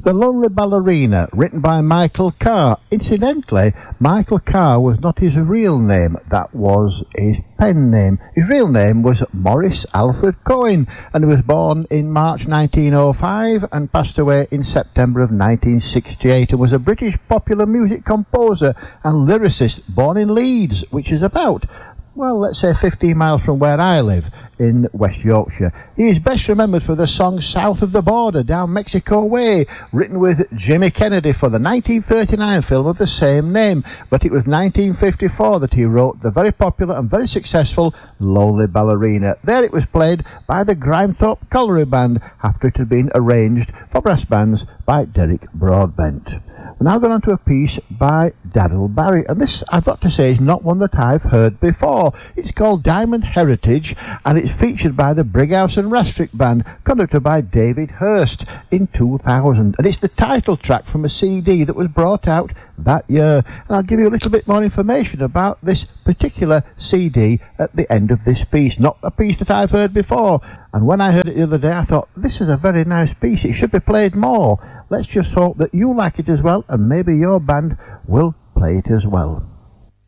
The Lonely Ballerina, written by Michael Carr. Incidentally, Michael Carr was not his real name, that was his pen name. His real name was Morris Alfred Cohen, and he was born in March 1905 and passed away in September of 1968, and was a British popular music composer and lyricist born in Leeds, which is about, well, let's say 15 miles from where I live in West Yorkshire. He is best remembered for the song South of the Border, Down Mexico Way, written with Jimmy Kennedy for the 1939 film of the same name. But it was 1954 that he wrote the very popular and very successful Lonely Ballerina. There it was played by the Grimethorpe Colliery Band after it had been arranged for brass bands by Derek Broadbent. We're now going on to a piece by Daryl Barry, and this, I've got to say, is not one that I've heard before. It's called Diamond Heritage, and it's featured by the Brighouse and Rastrick Band, conducted by David Hurst in 2000. And it's the title track from a CD that was brought out that year. And I'll give you a little bit more information about this particular CD at the end of this piece. Not a piece that I've heard before. And when I heard it the other day, I thought, this is a very nice piece. It should be played more. Let's just hope that you like it as well, and maybe your band will play it as well.